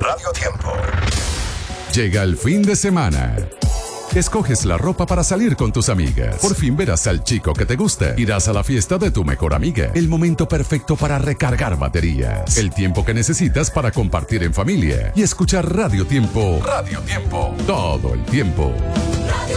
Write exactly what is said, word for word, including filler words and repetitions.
Radio Tiempo. Llega el fin de semana. Escoges la ropa para salir con tus amigas. Por fin verás al chico que te gusta. Irás a la fiesta de tu mejor amiga. El momento perfecto para recargar baterías. El tiempo que necesitas para compartir en familia y escuchar Radio Tiempo. Radio Tiempo. Todo el tiempo. Radio